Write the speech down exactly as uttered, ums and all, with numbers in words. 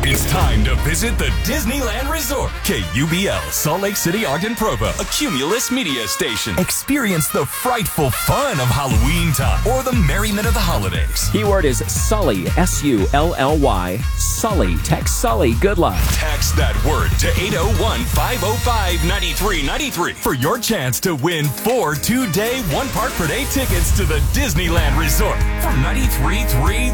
It's time to visit the Disneyland Resort. K U B L, Salt Lake City, Ogden, Provo, a Cumulus media station. Experience the frightful fun of Halloween time or the merriment of the holidays. Keyword is Sully, S U L L Y. Sully. Text Sully. Good luck. Text that word to eight oh one, five oh five, nine three nine three for your chance to win four two-day, one park per day tickets to the Disneyland Resort from ninety-three point three